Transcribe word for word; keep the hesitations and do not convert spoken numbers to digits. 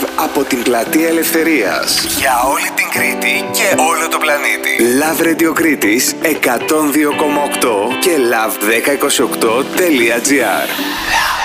live από την Πλατεία Ελευθερίας για όλη την Κρήτη και όλο το πλανήτη. Love Radio Κρήτης εκατόν δύο κόμμα οκτώ και love δέκα είκοσι οκτώ τελεία gr.